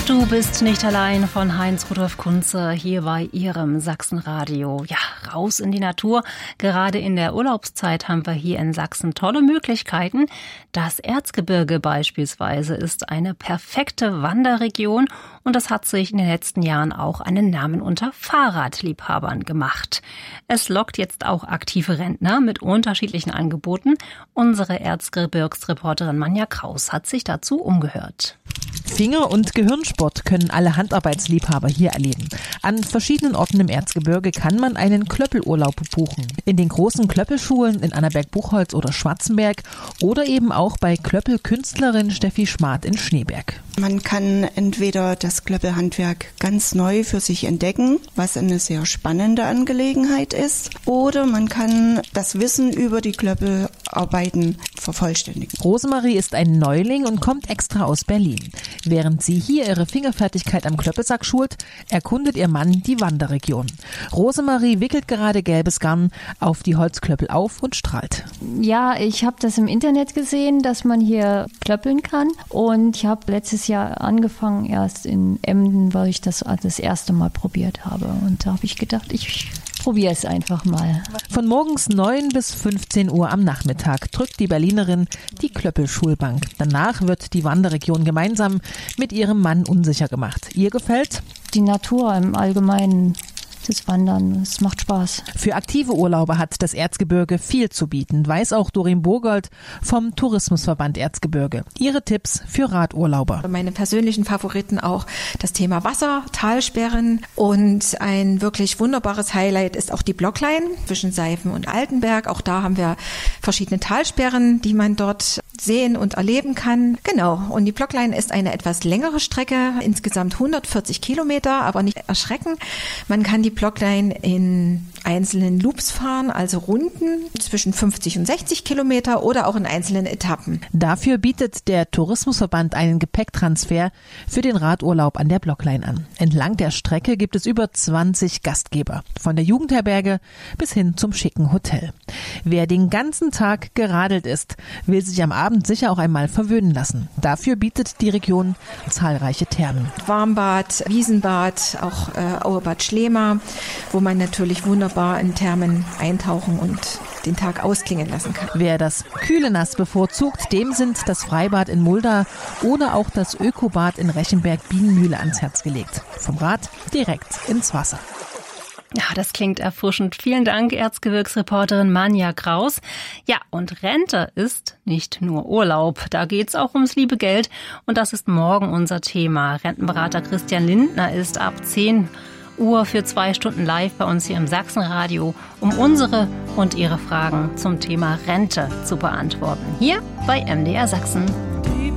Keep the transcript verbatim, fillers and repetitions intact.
Du bist nicht allein von Heinz-Rudolf Kunze hier bei Ihrem Sachsenradio. Ja, raus in die Natur. Gerade in der Urlaubszeit haben wir hier in Sachsen tolle Möglichkeiten. Das Erzgebirge beispielsweise ist eine perfekte Wanderregion und das hat sich in den letzten Jahren auch einen Namen unter Fahrradliebhabern gemacht. Es lockt jetzt auch aktive Rentner mit unterschiedlichen Angeboten. Unsere Erzgebirgsreporterin Manja Kraus hat sich dazu umgehört. Finger- und Gehirnsport können alle Handarbeitsliebhaber hier erleben. An verschiedenen Orten im Erzgebirge kann man einen Klöppelurlaub buchen. In den großen Klöppelschulen in Annaberg-Buchholz oder Schwarzenberg oder eben auch bei Klöppelkünstlerin Steffi Schmad in Schneeberg. Man kann entweder das Klöppelhandwerk ganz neu für sich entdecken, was eine sehr spannende Angelegenheit ist, oder man kann das Wissen über die Klöppelarbeiten vervollständigen. Rosemarie ist ein Neuling und kommt extra aus Berlin. Während sie hier ihre Fingerfertigkeit am Klöppelsack schult, erkundet ihr Mann die Wanderregion. Rosemarie wickelt gerade gelbes Garn auf die Holzklöppel auf und strahlt. Ja, ich habe das im Internet gesehen, dass man hier klöppeln kann, und ich habe letztes Jahr angefangen, erst in Emden, weil ich das das erste Mal probiert habe, und da habe ich gedacht, ich probiere es einfach mal. Von morgens neun bis fünfzehn Uhr am Nachmittag drückt die Berlinerin die Klöppelschulbank. Danach wird die Wanderregion gemeinsam mit ihrem Mann unsicher gemacht. Ihr gefällt? Die Natur im Allgemeinen. Das Wandern, es macht Spaß. Für aktive Urlauber hat das Erzgebirge viel zu bieten, weiß auch Doreen Burgold vom Tourismusverband Erzgebirge. Ihre Tipps für Radurlauber. Meine persönlichen Favoriten auch das Thema Wasser, Talsperren, und ein wirklich wunderbares Highlight ist auch die Blockline zwischen Seifen und Altenberg. Auch da haben wir verschiedene Talsperren, die man dort sehen und erleben kann. Genau, und die Blockline ist eine etwas längere Strecke, insgesamt hundertvierzig Kilometer, aber nicht erschrecken. Man kann die Blockline in einzelnen Loops fahren, also Runden zwischen fünfzig und sechzig Kilometer oder auch in einzelnen Etappen. Dafür bietet der Tourismusverband einen Gepäcktransfer für den Radurlaub an der Blockline an. Entlang der Strecke gibt es über zwanzig Gastgeber, von der Jugendherberge bis hin zum schicken Hotel. Wer den ganzen Tag geradelt ist, will sich am Abend sicher auch einmal verwöhnen lassen. Dafür bietet die Region zahlreiche Thermen. Warmbad, Wiesenbad, auch äh, Auebad Schlema, wo man natürlich wunderbar in Thermen eintauchen und den Tag ausklingen lassen kann. Wer das kühle Nass bevorzugt, dem sind das Freibad in Mulda oder auch das Ökobad in Rechenberg-Bienenmühle ans Herz gelegt. Vom Rad direkt ins Wasser. Ja, das klingt erfrischend. Vielen Dank, Erzgebirgsreporterin Manja Kraus. Ja, und Rente ist nicht nur Urlaub. Da geht's auch ums liebe Geld. Und das ist morgen unser Thema. Rentenberater Christian Lindner ist ab zehn Uhr für zwei Stunden live bei uns hier im Sachsenradio, um unsere und Ihre Fragen zum Thema Rente zu beantworten. Hier bei M D R Sachsen.